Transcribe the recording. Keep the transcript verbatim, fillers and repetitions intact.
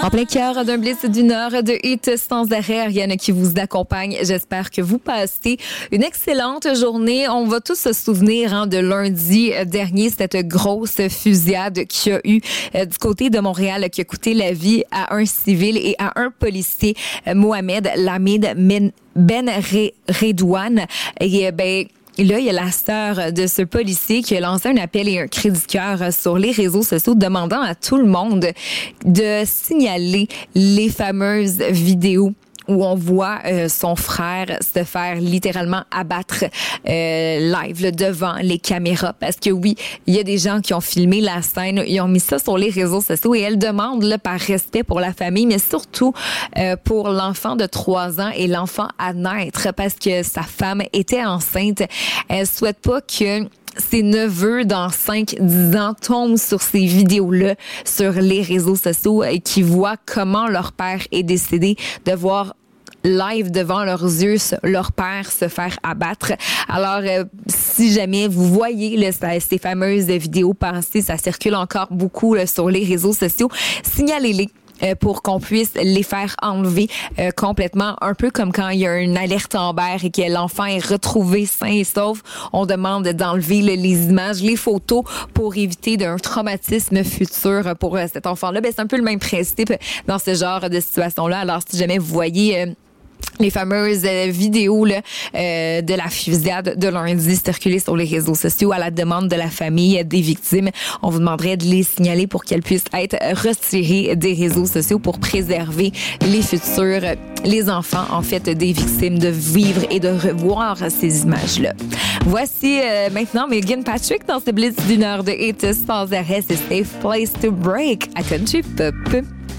En plein cœur d'un blitz d'une heure de hit sans arrêt, Ariane qui vous accompagne. J'espère que vous passez une excellente journée. On va tous se souvenir hein, de lundi dernier, cette grosse fusillade qu'il y a eu euh, du côté de Montréal qui a coûté la vie à un civil et à un policier, euh, Mohamed Lamid Ben Redouane. Et ben là, il y a la sœur de ce policier qui a lancé un appel et un cri du cœur sur les réseaux sociaux demandant à tout le monde de signaler les fameuses vidéos où on voit euh, son frère se faire littéralement abattre euh, live là, devant les caméras. Parce que oui, il y a des gens qui ont filmé la scène, ils ont mis ça sur les réseaux sociaux et elle demande là, par respect pour la famille, mais surtout euh, pour l'enfant de trois ans et l'enfant à naître parce que sa femme était enceinte. Elle souhaite pas que ses neveux dans cinq dix ans tombent sur ces vidéos-là sur les réseaux sociaux et qui voient comment leur père est décédé, de voir live devant leurs yeux leur père se faire abattre. Alors, euh, si jamais vous voyez là, ces fameuses vidéos passer, ça circule encore beaucoup là, sur les réseaux sociaux, signalez-les. Euh, pour qu'on puisse les faire enlever euh, complètement, un peu comme quand il y a une alerte Amber et que l'enfant est retrouvé sain et sauf, on demande d'enlever là, les images, les photos pour éviter d'un traumatisme futur pour euh, cet enfant-là. Ben, c'est un peu le même principe dans ce genre de situation-là. Alors, si jamais vous voyez euh, les fameuses euh, vidéos là, euh, de la fusillade de lundi circulées sur les réseaux sociaux à la demande de la famille des victimes. On vous demanderait de les signaler pour qu'elles puissent être retirées des réseaux sociaux pour préserver les futurs, les enfants en fait des victimes, de vivre et de revoir ces images-là. Voici euh, maintenant Megan Patrick dans ce blitz d'une heure de hit sans arrêt. C'est Safe Place to Break à Country Pop.